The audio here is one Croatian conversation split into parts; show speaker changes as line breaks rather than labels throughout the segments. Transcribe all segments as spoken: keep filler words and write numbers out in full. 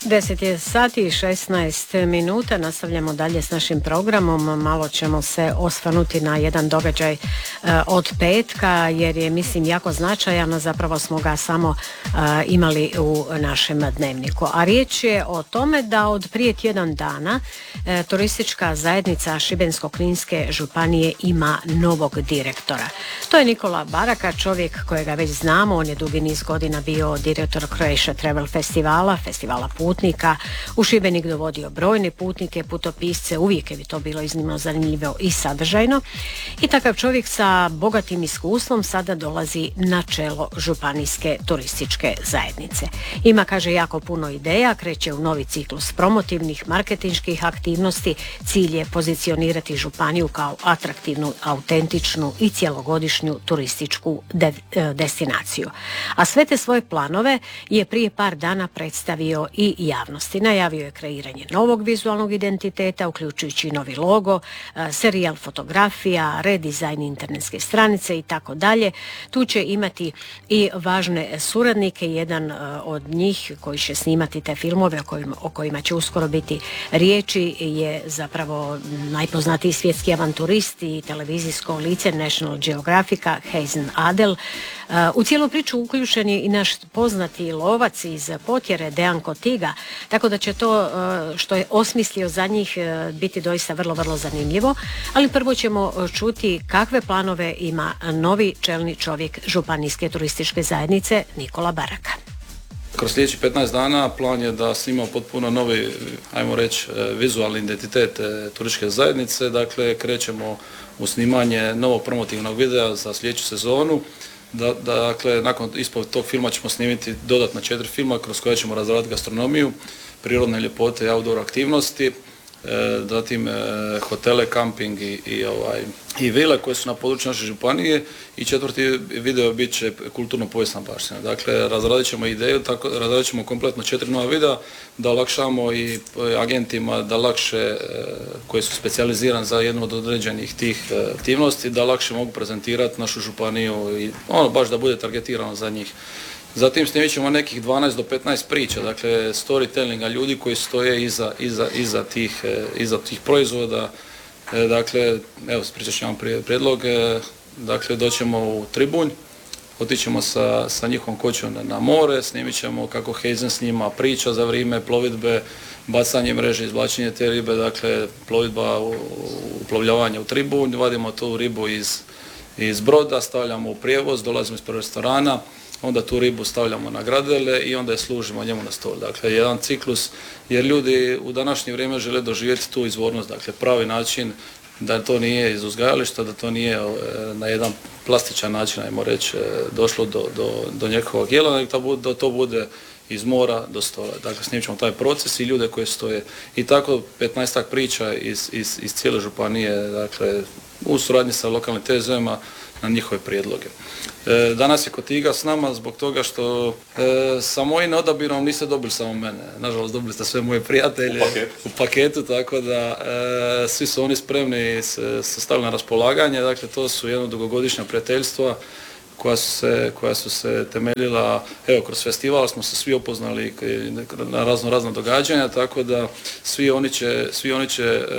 deset je sati i šesnaest minuta, nastavljamo dalje s našim programom. Malo ćemo se osvrnuti na jedan događaj uh, od petka, jer je, mislim, jako značajan, a zapravo smo ga samo uh, imali u našem dnevniku. A riječ je o tome da od prije tjedan dana uh, turistička zajednica Šibensko-kninske županije ima novog direktora. To je Nikola Baraka, čovjek kojega već znamo. On je dugi niz godina bio direktor Croatia Travel Festivala, festivala putnika. U Šibenik dovodio brojne putnike, putopisce, uvijek je to bilo iznimno zanimljivo i sadržajno. I takav čovjek sa bogatim iskustvom sada dolazi na čelo županijske turističke zajednice. Ima, kaže, jako puno ideja, kreće u novi ciklus promotivnih, marketinških aktivnosti. Cilj je pozicionirati županiju kao atraktivnu, autentičnu i cjelogodišnju turističku de- destinaciju. A sve te svoje planove je prije par dana predstavio i javnosti. Najavio je kreiranje novog vizualnog identiteta, uključujući novi logo, serijal fotografija, redizajn internetske stranice i tako dalje. Tu će imati i važne suradnike. Jedan od njih koji će snimati te filmove o kojima, o kojima će uskoro biti riječi je zapravo najpoznatiji svjetski avanturist i televizijsko lice National Geographica, Hazen Adel. U cijelu priču uključen je i naš poznati lovac iz Potjere, Dejan Kotiga, tako da će to što je osmislio za njih biti doista vrlo, vrlo zanimljivo. Ali prvo ćemo čuti kakve planove ima novi čelni čovjek županijske turističke zajednice Nikola Baraka.
Kroz sljedećih petnaest dana plan je da snimamo potpuno novi, ajmo reći, vizualni identitet turističke zajednice. Dakle, krećemo u snimanje novog promotivnog videa za sljedeću sezonu. Da, dakle, nakon ispod tog filma ćemo snimiti dodatna četiri filma kroz koje ćemo razraditi gastronomiju, prirodne ljepote i outdoor aktivnosti, e, zatim e, hotele, kamping i, i, ovaj, i vile koje su na području naše županije, i četvrti video bit će kulturno-povijesna baština. Dakle, razradit ćemo ideju, tako razradit ćemo kompletno četiri nova videa da olakšamo i agentima da lakše, e, koji su specijalizirani za jednu od određenih tih e, aktivnosti, da lakše mogu prezentirati našu županiju i ono baš da bude targetirano za njih. Zatim snimit ćemo nekih dvanaest do petnaest priča, dakle storytellinga ljudi koji stoje iza, iza, iza, tih, iza tih proizvoda. Dakle, evo, pričat ću vam prijedlog, dakle doćemo u Tribunj, otićemo sa, sa njihovom koćom na more, snimit ćemo kako Hazen snima priča za vrijeme plovidbe, bacanje mreže, izvlačenje te ribe, dakle plovidba, uplovljavanje u Tribunj, vadimo tu ribu iz, iz broda, stavljamo u prijevoz, dolazimo ispred restorana, onda tu ribu stavljamo na gradele i onda je služimo njemu na stol. Dakle, jedan ciklus, jer ljudi u današnje vrijeme žele doživjeti tu izvornost, dakle pravi način, da to nije iz uzgajališta, da to nije na jedan plastičan način, ajmo reći, došlo do, do, do njegovog jela, nego da to bude iz mora do stola. Dakle, snimit ćemo taj proces i ljude koji stoje. I tako petnaestak priča iz, iz, iz cijele županije, dakle, u suradnji sa lokalnim te zema na njihove prijedloge. E, danas je Kotiga s nama zbog toga što e, sa mojim odabirom niste dobili samo mene. Nažalost, dobili ste sve moje prijatelje u paketu, u paketu tako da e, svi su oni spremni se, se stavili na raspolaganje. Dakle, to su jedno dugogodišnja prijateljstva koja su se, koja su se temeljila, evo, kroz festival smo se svi upoznali na razno razna događanja, tako da svi oni će, svi oni će e,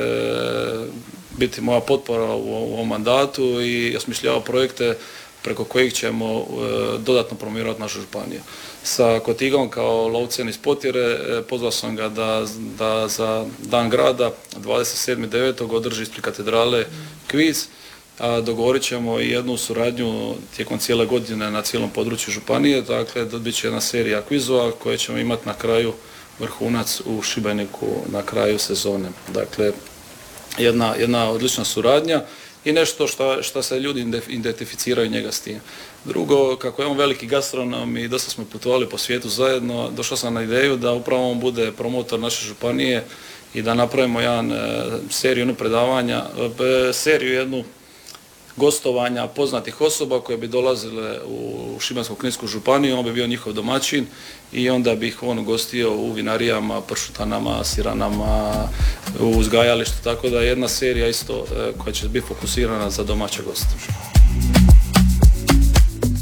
biti moja potpora u, u ovom mandatu i osmišljava projekte preko kojih ćemo e, dodatno promovirati našu županiju. Sa Kotigom kao lovcem iz Potjere e, pozvao sam ga da, da za Dan grada dvadeset sedmog devetog održi ispred katedrale kviz, a dogovorit ćemo i jednu suradnju tijekom cijele godine na cijelom području županije. Dakle, bit će jedna serija kvizova koje ćemo imati na kraju vrhunac u Šibeniku na kraju sezone. Dakle, jedna, jedna odlična suradnja i nešto što, što se ljudi identificiraju njega s tim. Drugo, kako je on veliki gastronom i dosta smo putovali po svijetu zajedno, došao sam na ideju da upravo on bude promotor naše županije i da napravimo jedan seriju jednu predavanja, seriju jednu gostovanja poznatih osoba koje bi dolazile u Šibensko-kninsku županiju, on bi bio njihov domaćin i onda bi ih on ugostio u vinarijama, pršutanama, siranama, u uzgajalištu, tako da je jedna serija isto koja će biti fokusirana za domaće goste.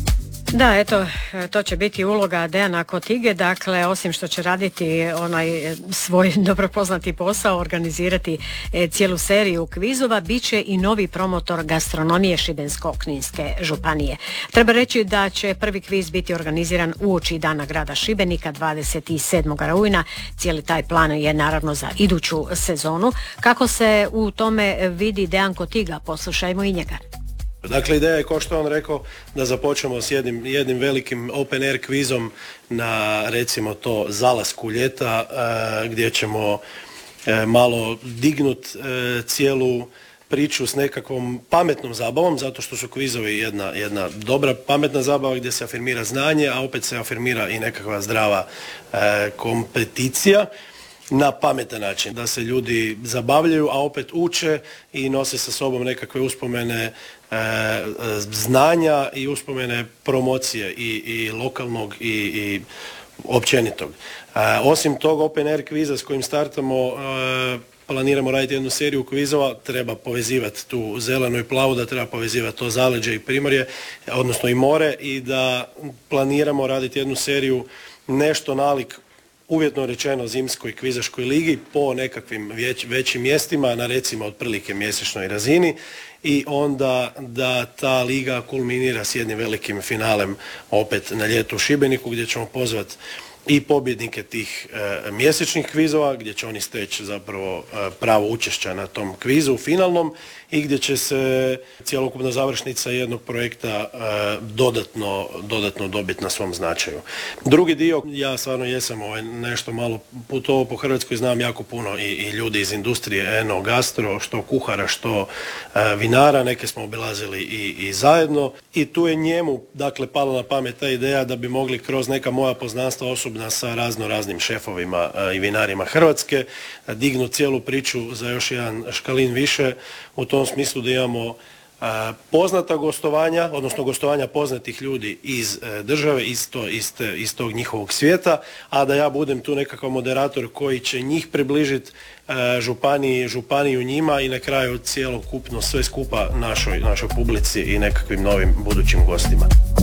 Da, eto, to će biti uloga Dejana Kotige, dakle, osim što će raditi onaj svoj dobro poznati posao, organizirati cijelu seriju kvizova, bit će i novi promotor gastronomije Šibensko-kninske županije. Treba reći da će prvi kviz biti organiziran uoči Dana grada Šibenika dvadeset sedmog rujna. Cijeli taj plan je naravno za iduću sezonu. Kako se u tome vidi Dejan Kotiga? Poslušajmo i njega.
Dakle, ideja je, kao što on rekao, da započnemo s jednim, jednim velikim open air kvizom na, recimo to, zalasku ljeta, e, gdje ćemo e, malo dignut e, cijelu priču s nekakvom pametnom zabavom, zato što su kvizovi jedna, jedna dobra pametna zabava gdje se afirmira znanje, a opet se afirmira i nekakva zdrava e, kompeticija na pametan način, da se ljudi zabavljaju, a opet uče i nose sa sobom nekakve uspomene e, znanja i uspomene promocije i, i lokalnog i, i općenitog. E, osim tog open air kviza s kojim startamo, e, planiramo raditi jednu seriju kvizova, treba povezivati tu zelenu i plavu, da treba povezivati to zaleđe i primorje, odnosno i more, i da planiramo raditi jednu seriju nešto nalik, uvjetno rečeno, zimskoj kvizaškoj ligi po nekakvim već, većim mjestima na, recimo, otprilike mjesečnoj razini, i onda da ta liga kulminira s jednim velikim finalem opet na ljetu u Šibeniku, gdje ćemo pozvati i pobjednike tih e, mjesečnih kvizova, gdje će oni steći zapravo e, pravo učešća na tom kvizu finalnom, i gdje će se cjelokupna završnica jednog projekta e, dodatno, dodatno dobiti na svom značaju. Drugi dio, ja stvarno jesam ovaj, nešto malo putovao po Hrvatskoj, znam jako puno i, i ljudi iz industrije, eno, gastro, što kuhara, što e, vinara, neke smo obilazili i, i zajedno, i tu je njemu, dakle, pala na pamet ta ideja da bi mogli kroz neka moja poznanstva osobna sa razno raznim šefovima e, i vinarima Hrvatske dignu cijelu priču za još jedan škalin više, u tom smislu da imamo a, poznata gostovanja, odnosno gostovanja poznatih ljudi iz e, države, iz, to, iz, te, iz tog njihovog svijeta, a da ja budem tu nekakav moderator koji će njih približiti e, županiji, županiju njima i na kraju cjelokupno sve skupa našoj, našoj publici i nekakvim novim budućim gostima.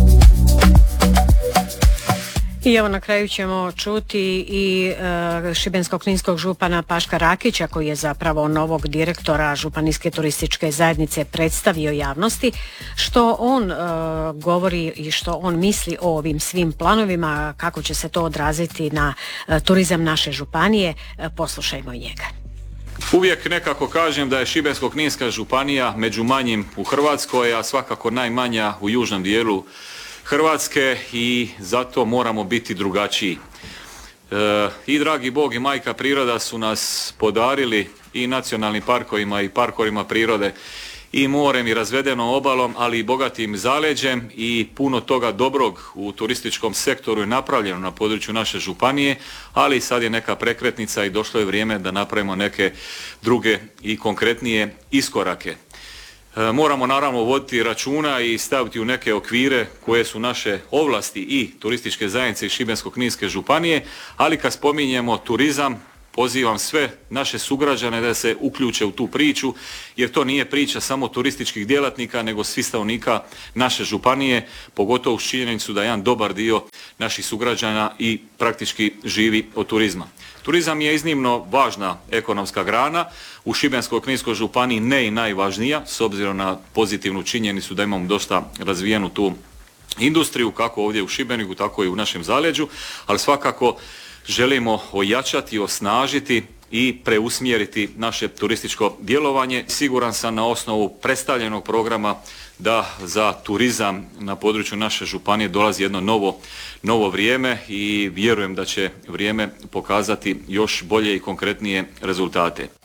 I evo, na kraju ćemo čuti i e, šibensko-kninskog župana Paška Rakića, koji je zapravo novog direktora Županijske turističke zajednice predstavio javnosti, što on e, govori i što on misli o ovim svim planovima, kako će se to odraziti na e, turizam naše županije. E, poslušajmo i njega.
Uvijek nekako kažem da je Šibensko-kninska županija među manjim u Hrvatskoj, a svakako najmanja u južnom dijelu Hrvatske, i zato moramo biti drugačiji. E, I dragi Bog i majka priroda su nas podarili i nacionalnim parkovima i parkovima prirode, i morem i razvedenom obalom, ali i bogatim zaleđem, i puno toga dobrog u turističkom sektoru je napravljeno na području naše županije, ali sad je neka prekretnica i došlo je vrijeme da napravimo neke druge i konkretnije iskorake. Moramo naravno voditi računa i staviti u neke okvire koje su naše ovlasti i turističke zajednice i Šibensko-kninske županije, ali kad spominjemo turizam, pozivam sve naše sugrađane da se uključe u tu priču, jer to nije priča samo turističkih djelatnika, nego svih stanovnika naše županije, pogotovo uz činjenicu da jedan dobar dio naših sugrađana i praktički živi od turizma. Turizam je iznimno važna ekonomska grana, u Šibensko-kninskoj županiji ne i najvažnija, s obzirom na pozitivnu činjenicu da imamo dosta razvijenu tu industriju, kako ovdje u Šibeniku, tako i u našem zaleđu, ali svakako želimo ojačati, osnažiti i preusmjeriti naše turističko djelovanje. Siguran sam na osnovu predstavljenog programa da za turizam na području naše županije dolazi jedno novo, novo vrijeme, i vjerujem da će vrijeme pokazati još bolje i konkretnije rezultate.